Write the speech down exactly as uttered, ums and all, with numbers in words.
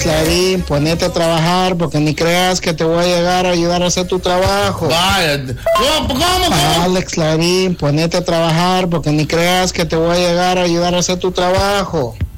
Alex Larín, ponete a trabajar porque ni creas que te voy a llegar a ayudar a hacer tu trabajo. Vaya, ¿cómo, cómo, cómo? Alex Larín, ponete a trabajar porque ni creas que te voy a llegar a ayudar a hacer tu trabajo.